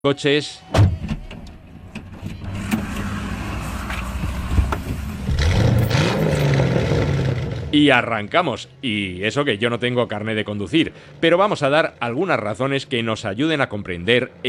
coches. Y arrancamos. Y eso que yo no tengo carné de conducir, pero vamos a dar algunas razones que nos ayuden a comprender